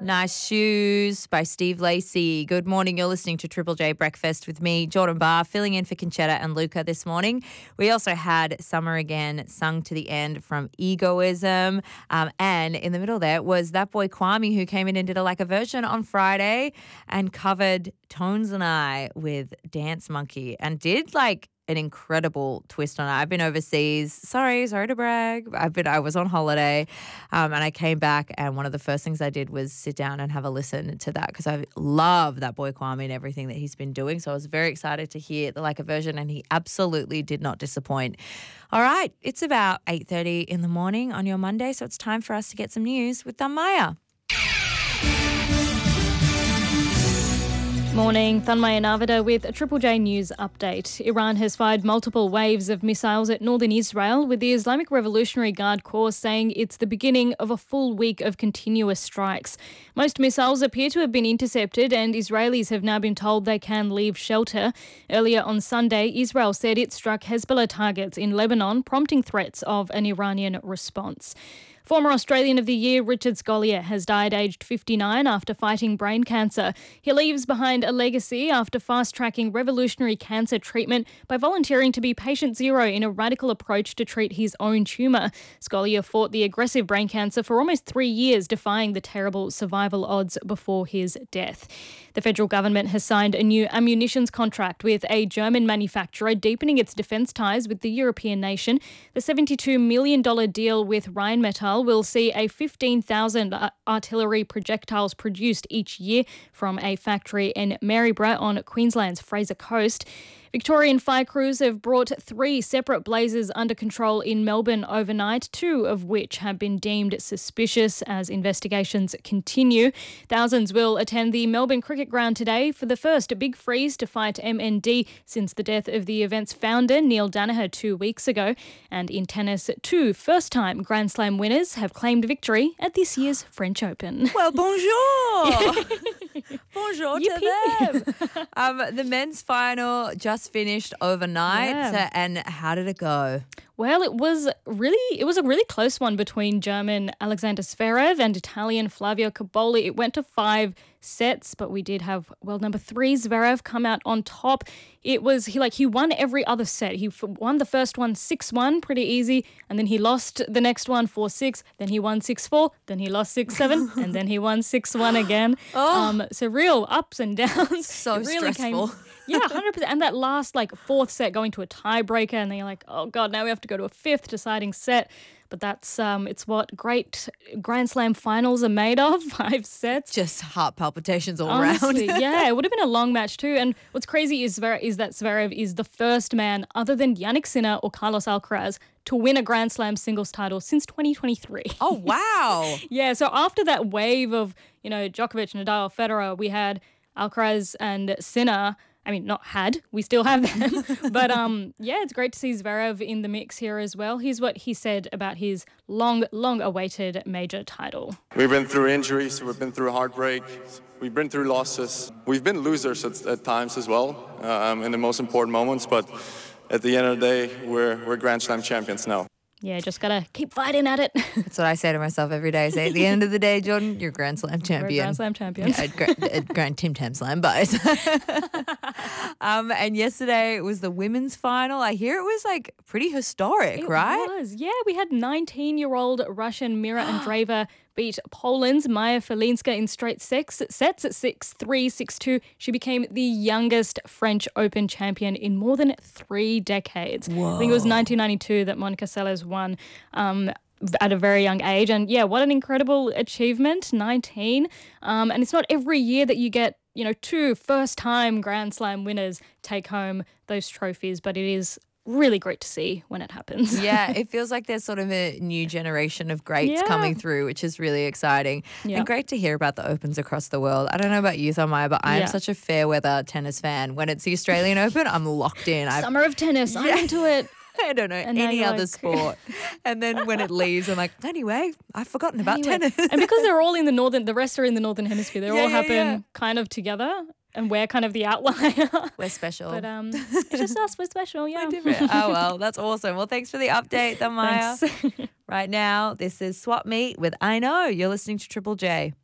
Nice Shoes by Steve Lacey. Good morning. You're listening to Triple J Breakfast with me, Jordan Barr, filling in for Conchetta and Luca this morning. We also had Summer Again sung to the end from Egoism. And in the middle there was that boy Kwame, who came in and did a version on Friday and covered Tones and I with Dance Monkey and did an incredible twist on it. I've been overseas. Sorry to brag. I was on holiday, and I came back, and one of the first things I did was sit down and have a listen to that because I love that boy Kwame and everything that he's been doing. So I was very excited to hear the version, and he absolutely did not disappoint. All right, it's about 8:30 in the morning on your Monday, so it's time for us to get some news with Thanmaya. Morning, Thanmaya Navida with a Triple J News update. Iran has fired multiple waves of missiles at northern Israel, with the Islamic Revolutionary Guard Corps saying it's the beginning of a full week of continuous strikes. Most missiles appear to have been intercepted, and Israelis have now been told they can leave shelter. Earlier on Sunday, Israel said it struck Hezbollah targets in Lebanon, prompting threats of an Iranian response. Former Australian of the Year Richard Scolyer has died aged 59 after fighting brain cancer. He leaves behind a legacy after fast-tracking revolutionary cancer treatment by volunteering to be patient zero in a radical approach to treat his own tumour. Scolyer fought the aggressive brain cancer for almost 3 years, defying the terrible survival odds before his death. The federal government has signed a new ammunitions contract with a German manufacturer, deepening its defence ties with the European nation. The $72 million deal with Rheinmetall will see a 15,000 artillery projectiles produced each year from a factory in Maryborough on Queensland's Fraser Coast. Victorian fire crews have brought 3 separate blazes under control in Melbourne overnight, 2 of which have been deemed suspicious as investigations continue. Thousands will attend the Melbourne Cricket Ground today for the first big freeze to fight MND since the death of the event's founder, Neil Danaher, 2 weeks ago. And in tennis, 2 first-time Grand Slam winners have claimed victory at this year's French Open. Well, bonjour! Bonjour to them. The men's final just finished overnight. Yeah. And how did it go? Well, it was a really close one between German Alexander Zverev and Italian Flavio Cobolli. It went to 5 sets, but we did have world number 3 Zverev come out on top. It was he won every other set. He won the first one 6-1, pretty easy, and then he lost the next one 4-6. Then he won 6-4. Then he lost 6-7, and then he won 6-1 again. So real ups and downs. So really stressful. Yeah, 100%. And that last 4th set going to a tiebreaker, and then you're like, oh God, now we have to go to a 5th deciding set. But that's it's what great Grand Slam finals are made of, 5 sets. Just heart palpitations all Honestly, around. Yeah, it would have been a long match too. And what's crazy is that Zverev is the first man other than Jannik Sinner or Carlos Alcaraz to win a Grand Slam singles title since 2023. Oh, wow. Yeah, so after that wave of, Djokovic, Nadal, Federer, we had Alcaraz and Sinner. I mean, not had, we still have them. But it's great to see Zverev in the mix here as well. Here's what he said about his long awaited major title. We've been through injuries, we've been through heartbreak, we've been through losses. We've been losers at times as well, in the most important moments, but at the end of the day, we're Grand Slam champions now. Yeah, just got to keep fighting at it. That's what I say to myself every day. I say, at the end of the day, Jordan, you're Grand Slam champion. We're Grand Slam champions. Yeah, Grand Tim Tam Slam, but. And yesterday was the women's final. I hear it was pretty historic, right? It was, yeah. We had 19-year-old Russian Mira Andreeva beat Poland's Maja Felinska in straight sets at 6-3, 6-2. She became the youngest French Open champion in more than 3 decades. Whoa. I think it was 1992 that Monica Seles won at a very young age. And yeah, what an incredible achievement, 19. And it's not every year that you get 2 first-time Grand Slam winners take home those trophies, but it is really great to see when it happens. Yeah, it feels like there's sort of a new generation of greats coming through, which is really exciting. Yeah. And great to hear about the Opens across the world. I don't know about you, Thanmaya, but I am such a fair weather tennis fan. When it's the Australian Open, I'm locked in. Summer of tennis, I'm into it. I don't know any other sport. And then when it leaves, I'm like, anyway, I've forgotten about tennis. And because they're all in the rest are in the Northern Hemisphere, they all happen kind of together. And we're kind of the outlier. We're special. But it's just us. We're special, yeah. Oh, well, that's awesome. Well, thanks for the update, Thanmaya. Thanks. Right now, this is Swap Meet with I Know. You're listening to Triple J.